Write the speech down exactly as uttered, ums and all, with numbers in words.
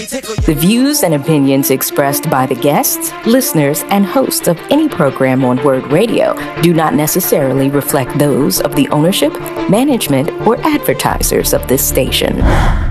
The views and opinions expressed by the guests, listeners, and hosts of any program on Word Radio do not necessarily reflect those of the ownership, management, or advertisers of this station.